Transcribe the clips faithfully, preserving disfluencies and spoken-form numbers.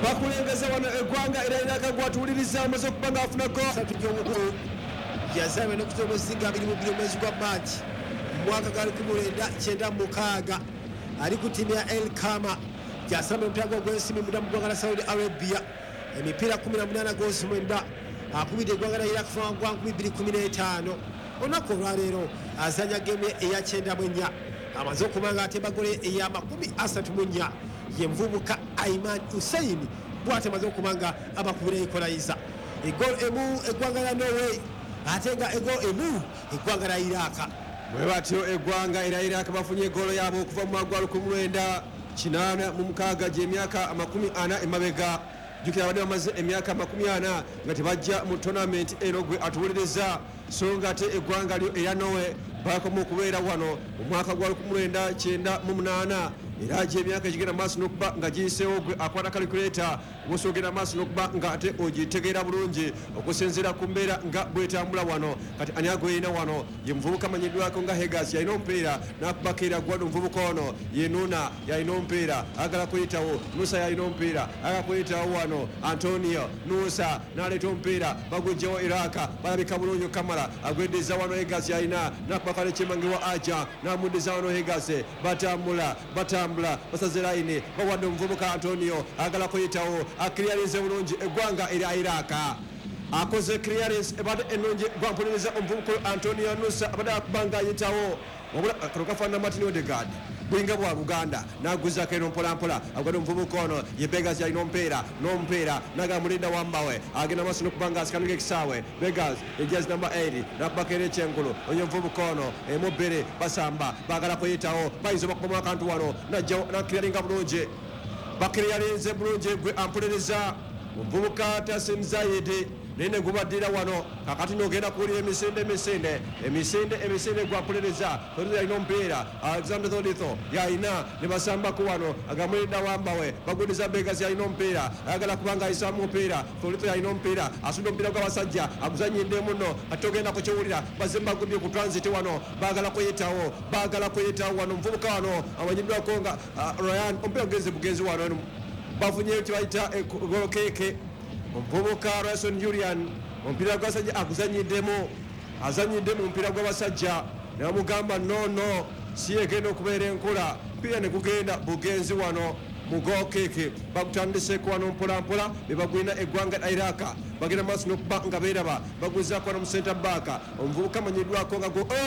bakulengeza wano eggwanga era Iraq gwatuliriza amaze okubanga afuna gol satujomukulu yazawe n'okutoma omuzinga abiri mu bbiri omwezi gwa March mwaka gali kumulenda kyenda mukaaga ali ku timu ya El Kama yasamba omupira gwa gw'ensimbi munda mu ggwanga la Saudi Arabia emipiira kumi na munaana goosi mwenda akubidde eggwanga la Iraq kufa gwa nkumi bbiri kumi n'etaano olunaku olwaleero azanya geemu ye eya kyenda mu ennya amaze okuba nga atemba gole ey'amakumi asatu mu nnya ye muvubuka Aiman Hussein bw'ate amaze okuba nga abakubira eikolayiza egol emu eggwanga la Norway ate nga egol emu eggwanga la Iraq bwe batyo eggwanga era Iraq bafunye egolo yaabwe okuva mu mwaka gwa lukumi lwenda kinaana mu mukaaga gy'emyaka amakumi ana emabega jjukira abadde bamaze emyaka amakumi ana nga tebajja mu tonamenti eno gwe atuwuliriza so nga ate eggwanga lyo erya Norway bakoma okubeera wano mu mwaka gwa lukumi lwenda kyenda mu munaana era gy'emyaka egigenda maaso n'okuba nga giyiseewo gwe akwata kalikuleta obusa ogenda maaso n'okuba nga ate ogitegeera bulungi okusinziira ku mbeera nga bwetambula wano kati ani agweyina wano ye muvubuka amanyiddwako nga Hegas yalina omupiira n'akubakeera gwano omuvubuka ono ye Nuna yalina omupiira agala kuyitawo Nusa yalina omupiira agala kuyitawo wano Antonio Nusa n'aleeta omupiira bagujjawo Iraka balabika bulungi Kamara agweddiza wano Hegas yalina n'akubaka n'ekyemangewa Aja n'amuddiza wano Hegas batambula batambula basaze layini bawadde omuvubuka Antonio agala kuyitawo akiriyalinze bulungi eggwanga erya Iraka akoze clearance ebadde ennungi gwampuliriza omuvubuka Antonio Nusa abadde akubanga ayitawo wabula kano kafaanana Martin Odegaard bwinga bwa Luganda n'aguzako eno mpolampola agwadde omuvubuka ono ye Begas yalina omupiira n'omupiira naga mulinda wambawe agenda maaso n'okubanga asikanuka ekisaawe Begas ejazi namba eight n'akubaka era ekyenkulu onye omuvubuka ono emubbere basamba baagala kuyitawo bayinza obakubamu akantu wano najjawo nakiriyalinga bulungi bakiriyalinze bulungi gwe ampuliriza omuvubuka Tasim Zayed nene gubaddira wano kakati nogenda kuwulira emisinde emisinde emisinde emisinde gwampuliriza Tolito yalina omupiira Alexander Tolito yalina ne basambako wano agamulida wambawe baguddiza Begas yalina omupiira ayagala kubanga ayisamu omupiira Tolito yalina omupiira asudde omupiira gw'abasajja aguzanyidde muno ate ogenda kukiwulira bazze baguddye ku transit wano baagala kuyitawo baagala kuyitawo wano omuvubuka wano amanyiddwako nga Ryan omupiira gugenze bugenzi wano bafunyeyo kyebayita golokeke omuvubuka Rayson Julian omupiira gw'abasajja aguzanyiddemu azanyiddemu omupiira gw'abasajja ne bamugamba nono si egenda okubeera enkola omupiira ne gugenda bugenzi wano mu golokeke bagutandiseko wano mpolampola be bagwina eggwanga lya Iraq bagenda maaso n'okuba nga beeraba baguzaako wano mu center back omuvubuka amanyiddwako nga go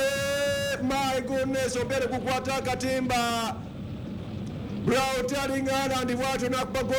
my goodness omupiira ne gukwata akatimba Brown Telling Ireland bw'atyo n'akuba